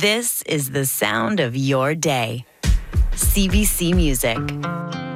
This is the sound of your day. CBC Music.